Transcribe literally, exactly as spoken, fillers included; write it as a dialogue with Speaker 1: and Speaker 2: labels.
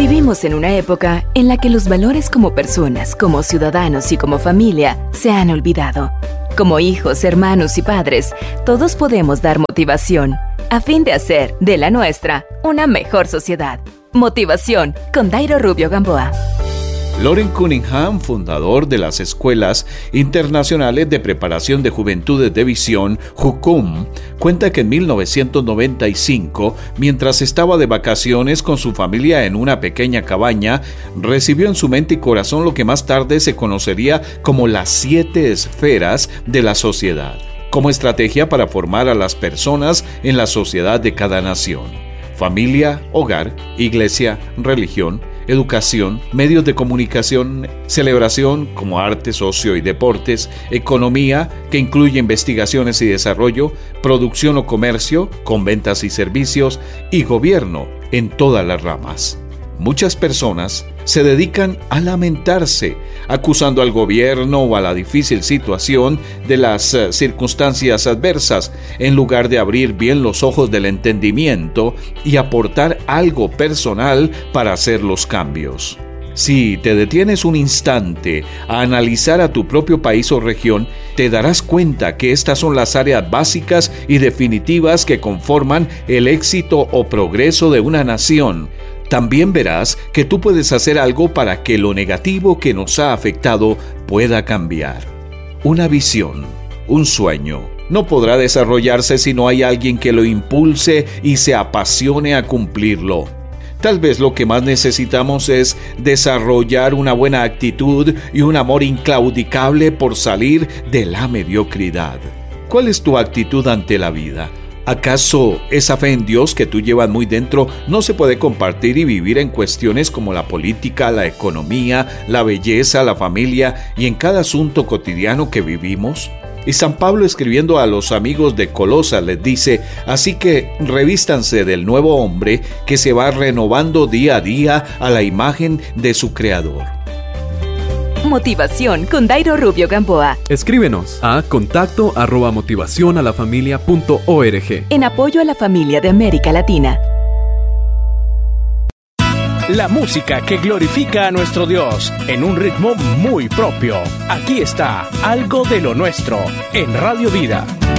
Speaker 1: Vivimos en una época en la que los valores como personas, como ciudadanos y como familia se han olvidado. Como hijos, hermanos y padres, todos podemos dar motivación a fin de hacer de la nuestra una mejor sociedad. Motivación con Dairo Rubio Gamboa.
Speaker 2: Loren Cunningham, fundador de las Escuelas Internacionales de Preparación de Juventudes de Visión, JUCUM, cuenta que en mil novecientos noventa y cinco, mientras estaba de vacaciones con su familia en una pequeña cabaña, recibió en su mente y corazón lo que más tarde se conocería como las siete esferas de la sociedad, como estrategia para formar a las personas en la sociedad de cada nación: familia, hogar, iglesia, religión, educación, medios de comunicación, celebración como artes, ocio y deportes, economía, que incluye investigaciones y desarrollo, producción o comercio, con ventas y servicios, y gobierno en todas las ramas. Muchas personas se dedican a lamentarse, acusando al gobierno o a la difícil situación de las uh, circunstancias adversas, en lugar de abrir bien los ojos del entendimiento y aportar algo personal para hacer los cambios. Si te detienes un instante a analizar a tu propio país o región, te darás cuenta que estas son las áreas básicas y definitivas que conforman el éxito o progreso de una nación. También verás que tú puedes hacer algo para que lo negativo que nos ha afectado pueda cambiar. Una visión, un sueño, no podrá desarrollarse si no hay alguien que lo impulse y se apasione a cumplirlo. Tal vez lo que más necesitamos es desarrollar una buena actitud y un amor inclaudicable por salir de la mediocridad. ¿Cuál es tu actitud ante la vida? ¿Acaso esa fe en Dios que tú llevas muy dentro no se puede compartir y vivir en cuestiones como la política, la economía, la belleza, la familia y en cada asunto cotidiano que vivimos? Y San Pablo, escribiendo a los amigos de Colosas, les dice: así que revístanse del nuevo hombre que se va renovando día a día a la imagen de su Creador.
Speaker 1: Motivación con Dairo Rubio Gamboa.
Speaker 3: Escríbenos a contacto arroba motivación a la familia punto org.
Speaker 1: En apoyo a la familia de América Latina.
Speaker 4: La música que glorifica a nuestro Dios en un ritmo muy propio. Aquí está Algo de lo Nuestro en Radio Vida.